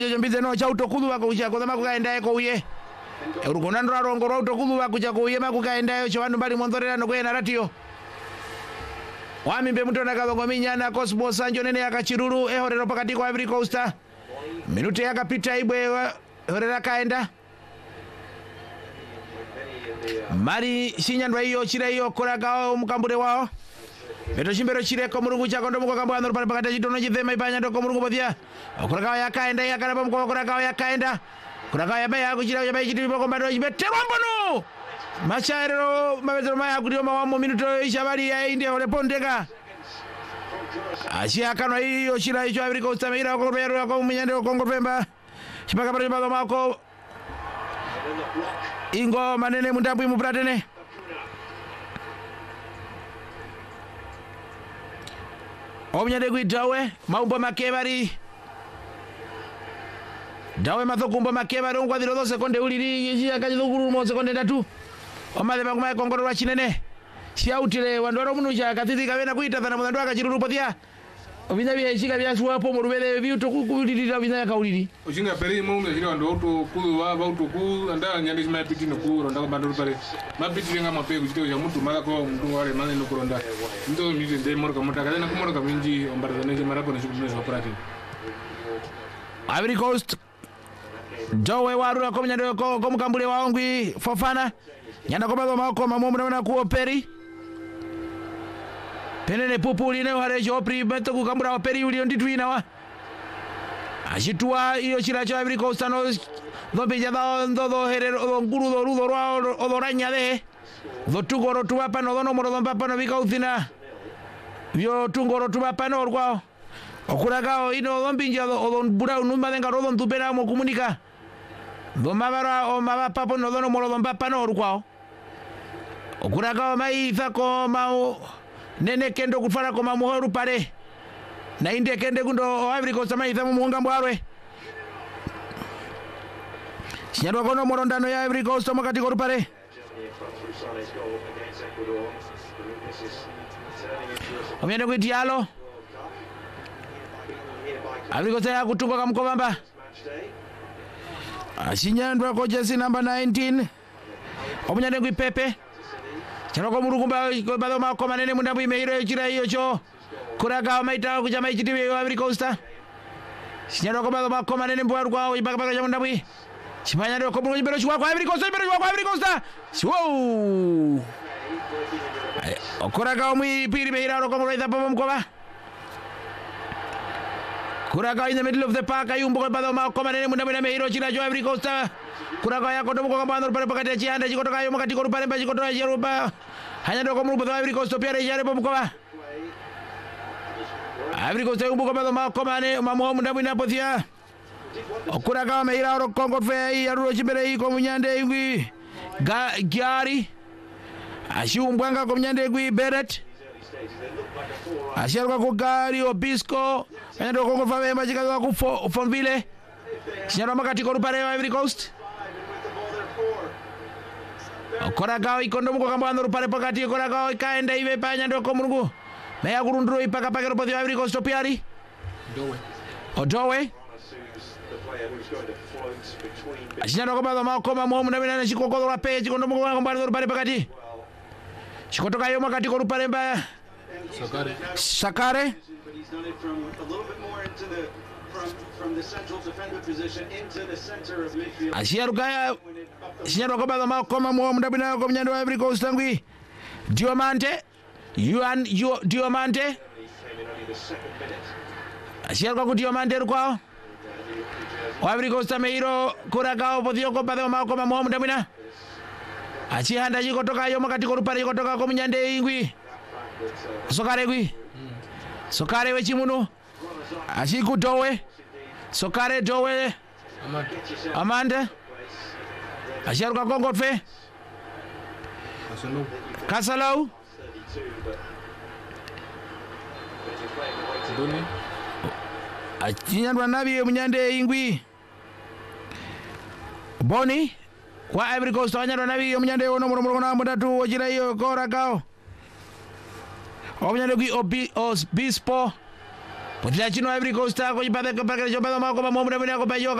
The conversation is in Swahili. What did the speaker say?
mbize no cha utokulu bakuja kodama kukaenda ko uye urugonando arongorwa utokulu bakuja ko uye makukaenda yo chwandu bali mondorera no kwena ratio wamimbe mutona kalongo minyana Cosmos Sanjo nene yakachiruru ehorero pakati kwa Ivory Coast minute yakapita ibwe horera kaenda mari shinyandwa iyo chira iyo koragao mukambure wao beto chimbero chireko murungu chako ndo mukokambwa anoro pale pakati chitono chithema ipanya ndo murungu bothia koragao yakaenda yakaraba mukoko koragao yakaenda koragao yabaya kuchira yabaya chitipo kombado chibete wambono machaero mabezero maya kudio mawamo minuto ishabari ya India ole pondeka asia kanwa iyo chira icho Ivory Coast meira ko bero ko munyande ko Kongo Pemba chipaka pale bado mako ingo manene mundabwi mupratene omnyande kuitawe maumbo makebari dawe mathokumbo makebari ongwa 0 sekonde uliri yakachithukuru mo sekonde 3 omale baguma kongorwa chinene siautire wandoro munuja katithika wena kuita thana muthandu akachiruru pothia obinya bya ishika bya suwapo murubele biuto kukulirira binya kauliri ushinga pere mu ngiro wando auto kuwa auto ku anda nyandi sima piti no ku ronda bandoro pare mapiti nga mape kuchito ya mtu mala ko mtu wale mane no kuronda ndo mije nde moro kamota kana kumoro kaminji ombarazane je marapo na shukuno za operati Ivory Coast Jowe warura ko nyando ko mukambule waongwi Fofana nyanda ko bado mako mamomu na kuoperi penene pupuli ne hare jopri beto kukambura operi uli nditwina wa achitua iyo chira cha Ivory Coast no dhobija da ndo herero nguru do rudo rwa odoranya de do tugoro tubapa no dono moro mbapa no bikauthina yo tungoro tubapa no rwa okuragao ino dombinja do bura unumba denga rodo ntupera mo komunika do mabara o mabapapo no dono moro mbapa no rwa okuragao mai thako mau nene kendo kufara ko mamuhoru pare na inde kende kundo Ivory Coast mai thamu muunga mbwarwe sinyarwa kono morondano ya Ivory Coast makati ko pare omyende ku Diallo Ivory Coast ya kutuka kamkobamba asinyandwa ko jersey number 19 omyende ku Pepe Charoko murukumba ko bado mako manene mundabu imeiro chira hiyo cho kuraga maita kujama ichitiwe Ivory Coast sinyaro ko bado mako manene mbwa rwa ibaka baka jamu ndabu chimanya ndo ko mbero chwa kwa Ivory Coast wow okuraga mu piri meira ro ko muraida babo mkoba kuraga in the middle of the park ayumbo ko bado mako manene mundabu imeiro chira cho Ivory Coast kuraga ya kondo ko mbando pare pakati chianda chikotoka yo makati ko pare mba chikotoka yeruba hanya ndo ko mu bado Ivory Coast pia yare babo mkoba Ivory Coast umbo ko bado mako mane mamo mundabu inapothia okuraga meira ro Kongo fe yaruro chibere ko munyande ingwi Gari ashumbwanga ko munyande ingwi Beret asharuka ko Gari Obisco ndo Kongo fa mba chikaza ku Fonville sinyaro makati ko pare Ivory Coast okoragao ikondo muko kambando pare pakati okoragao ikaenda ive panya ndo ko murungu meya kurunduro ipaka pakero pothi Ivory Coast piari Odowe asinyaro ko bado mako mamu na bina chikoko la page kondo muko kambando pare pakati chikotoka yo makati ko pare mba Sakare from the central defender position into the center of midfield. Asiaruka sinyaro ko bado mako mamu ndabina ko mnyando Ivory Coast ngwi Diomante Diomante asiaruka ku Diomante rkwao Ivory Coast meiro kuragao pothio ko bado mako mamu ndabina achihanda chikotoka yo makati ko rupare chikotoka ko mnyande ingwi Sokare ngwi Sokare we chimuno Ashiku Dowe Sokare Dowe Amanda Asharuka Kongo fe Kasalau Achinyandwa nabi munyande ingwi Boni kwa Ivory Coast wanyandwa nabi munyande ono murumuru na mudatu ojira hiyo kora kao Omunyande gwi Obispo potila chino Ivory Coast ako chipate kapakele chopado mako pa mombre mwenye ako pa yoka